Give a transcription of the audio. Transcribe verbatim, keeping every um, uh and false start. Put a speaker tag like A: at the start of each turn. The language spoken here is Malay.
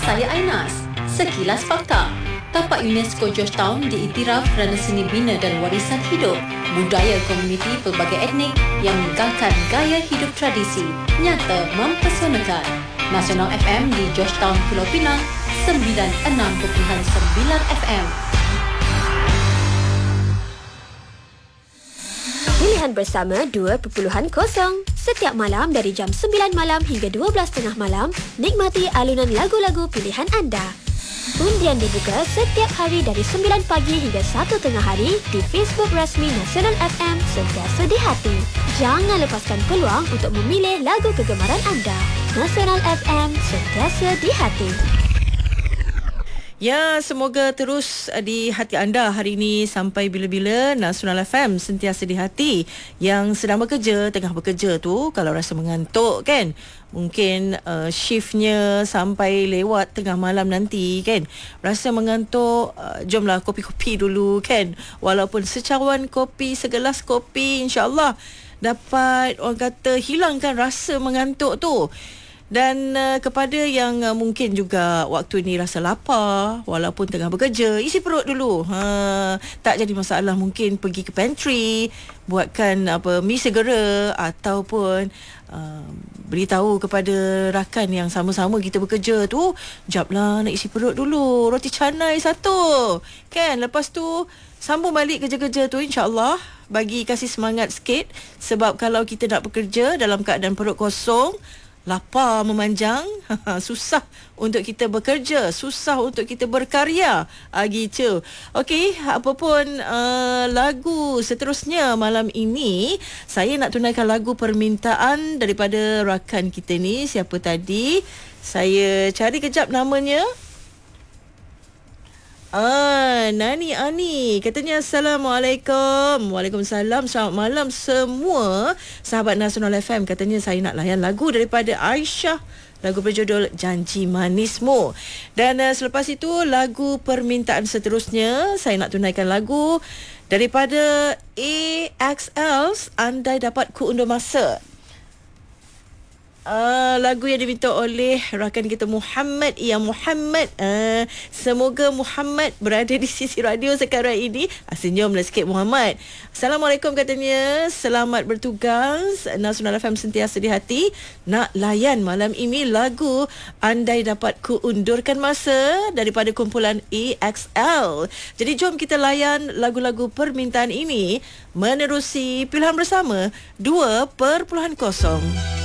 A: saya Ainas. Sekilas fakta. Tapak UNESCO Georgetown diiktiraf kerana seni bina dan warisan hidup, budaya komuniti pelbagai etnik yang meninggalkan gaya hidup tradisi, nyata mempesonakan. Nasional F M di Georgetown, Pulau Pinang, sembilan puluh enam perpuluhan sembilan F M.
B: Pilihan bersama dua perpuluhan kosong. Setiap malam dari jam sembilan malam hingga dua belas tiga puluh malam, nikmati alunan lagu-lagu pilihan anda. Undian dibuka setiap hari dari sembilan pagi hingga satu tengah hari di Facebook rasmi Nasional F M Sentiasa di Hati. Jangan lepaskan peluang untuk memilih lagu kegemaran anda. Nasional F M Sentiasa di Hati.
C: Ya, semoga terus di hati anda hari ini sampai bila-bila. Nasional F M Sentiasa di Hati. Yang sedang bekerja, tengah bekerja tu, kalau rasa mengantuk kan, mungkin uh, shiftnya sampai lewat tengah malam nanti kan, rasa mengantuk, uh, jomlah kopi-kopi dulu kan. Walaupun secawan kopi, segelas kopi, insyaAllah dapat, orang kata, hilangkan rasa mengantuk tu. Dan uh, kepada yang uh, mungkin juga waktu ni rasa lapar walaupun tengah bekerja, isi perut dulu. Ha, tak jadi masalah, mungkin pergi ke pantry, buatkan apa mi segera, ataupun uh, beritahu kepada rakan yang sama-sama kita bekerja tu, japlah nak isi perut dulu, roti canai satu. Kan, lepas tu sambung balik kerja-kerja tu, insya-Allah bagi kasih semangat sikit. Sebab kalau kita nak bekerja dalam keadaan perut kosong, lapar memanjang, susah untuk kita bekerja, susah untuk kita berkarya. Ah, gitu. Okey, apapun uh, lagu seterusnya malam ini, saya nak tunaikan lagu permintaan daripada rakan kita ni. Siapa tadi? Saya cari kejap namanya. Ah, Nani Ani katanya Assalamualaikum. Waalaikumsalam. Selamat malam semua sahabat Nasional F M. Katanya saya nak layan lagu daripada Aisyah, lagu berjudul Janji Manismu. Dan uh, selepas itu lagu permintaan seterusnya, saya nak tunaikan lagu daripada A X L, Andai Dapat Ku Undur Masa. Uh, lagu yang diminta oleh rakan kita Muhammad. Ya, Muhammad, uh, semoga Muhammad berada di sisi radio sekarang ini. uh, Senyumlah sikit Muhammad. Assalamualaikum katanya. Selamat bertugas. Nasional F M Sentiasa di Hati. Nak layan malam ini lagu Andai Dapat Ku Undurkan Masa daripada kumpulan A X L. Jadi jom kita layan lagu-lagu permintaan ini menerusi pilihan bersama dua perpuluhan kosong.